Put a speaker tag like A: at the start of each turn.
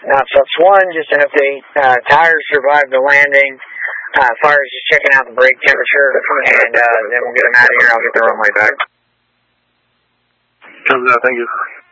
A: Southwest 1, just an update. Tires survived the landing. Fire's just checking out the brake temperature, and then we'll get them out of here. I'll get the runway back.
B: Comes out, thank you.